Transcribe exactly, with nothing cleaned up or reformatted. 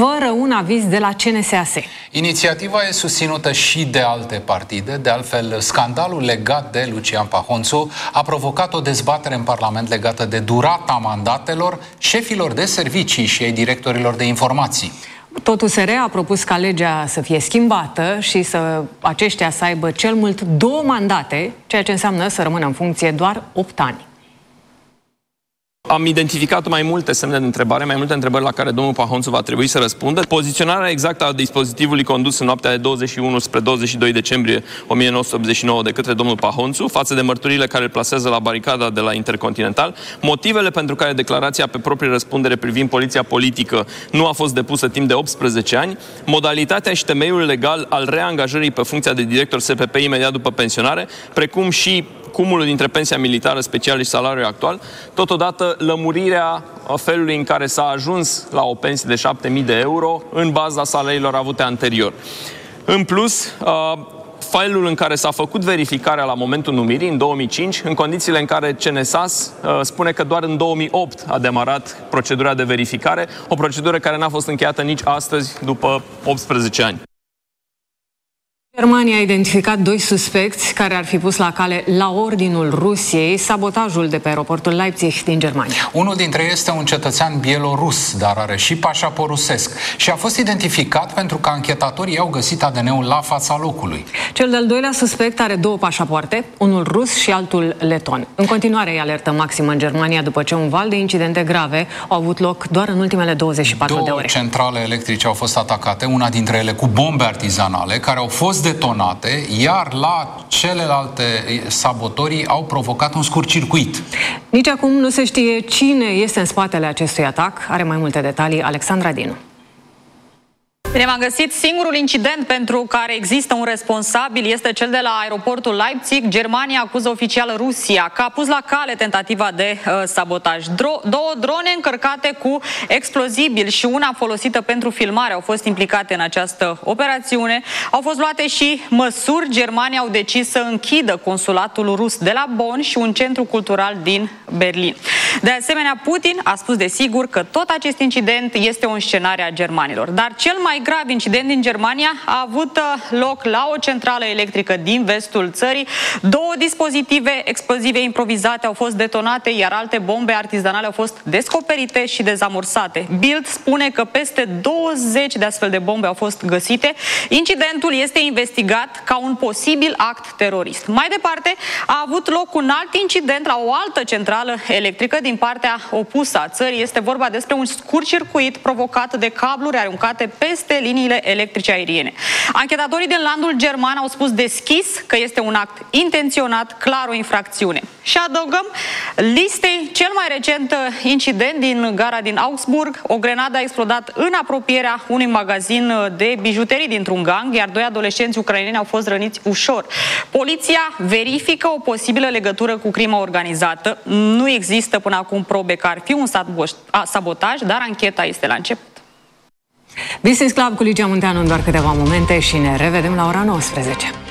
fără un aviz de la C N S A S. Inițiativa e susținută și de alte partide. De altfel, scandalul legat de Lucian Pahonțu a provocat o dezbatere în Parlament legată de durata mandatelor șefilor de servicii și ai directorilor de informații. Tot U S R a propus ca legea să fie schimbată și să aceștia să aibă cel mult două mandate, ceea ce înseamnă să rămână în funcție doar opt ani. Am identificat mai multe semne de întrebare, mai multe întrebări la care domnul Pahonțu va trebui să răspundă. Poziționarea exactă a dispozitivului condus în noaptea de douăzeci și unu spre douăzeci și doi decembrie o mie nouă sute optzeci și nouă de către domnul Pahonțu, față de mărturiile care îl plasează la baricada de la Intercontinental, motivele pentru care declarația pe proprie răspundere privind poliția politică nu a fost depusă timp de optsprezece ani, modalitatea și temeiul legal al reangajării pe funcția de director S P P imediat după pensionare, precum și cumulul dintre pensia militară specială și salariul actual, totodată lămurirea felului în care s-a ajuns la o pensie de șapte mii de euro în baza salariilor avute anterior. În plus, felul în care s-a făcut verificarea la momentul numirii, în două mii cinci, în condițiile în care C N S A S spune că doar în două mii opt a demarat procedura de verificare, o procedură care n-a fost încheiată nici astăzi, după optsprezece ani. Germania a identificat doi suspecți care ar fi pus la cale la ordinul Rusiei sabotajul de pe aeroportul Leipzig din Germania. Unul dintre ei este un cetățean bielorus, dar are și pașaport rusesc și a fost identificat pentru că anchetatorii au găsit A D N-ul la fața locului. Cel de-al doilea suspect are două pașapoarte, unul rus și altul leton. În continuare e alertă maximă în Germania după ce un val de incidente grave au avut loc doar în ultimele douăzeci și patru de ore. Două centrale electrice au fost atacate, una dintre ele cu bombe artizanale care au fost detonate, iar la celelalte sabotorii au provocat un scurt circuit. Nici acum nu se știe cine este în spatele acestui atac. Are mai multe detalii Alexandra Dinu. Bine, v-am găsit. Singurul incident pentru care există un responsabil este cel de la aeroportul Leipzig. Germania acuză oficial Rusia că a pus la cale tentativa de uh, sabotaj. Dro două drone încărcate cu explozibili și una folosită pentru filmare au fost implicate în această operațiune. Au fost luate și măsuri. Germania au decis să închidă consulatul rus de la Bonn și un centru cultural din Berlin. De asemenea, Putin a spus desigur că tot acest incident este o înscenare a germanilor. Dar cel mai grav incident din Germania a avut loc la o centrală electrică din vestul țării. Două dispozitive explozive improvizate au fost detonate, iar alte bombe artizanale au fost descoperite și dezamorsate. Bild spune că peste douăzeci de astfel de bombe au fost găsite. Incidentul este investigat ca un posibil act terorist. Mai departe, a avut loc un alt incident la o altă centrală electrică din partea opusă a țării. Este vorba despre un scurt circuit provocat de cabluri aruncate peste liniile electrice aeriene. Anchetatorii din landul german au spus deschis că este un act intenționat, clar o infracțiune. Și adăugăm listei cel mai recent incident din gara din Augsburg. O grenadă a explodat în apropierea unui magazin de bijuterii dintr-un gang, iar doi adolescenți ucraineni au fost răniți ușor. Poliția verifică o posibilă legătură cu crima organizată. Nu există până acum probe că ar fi un sabotaj, dar ancheta este la început. Business Club cu Ligia Munteanu în doar câteva momente și ne revedem la ora nouăsprezece.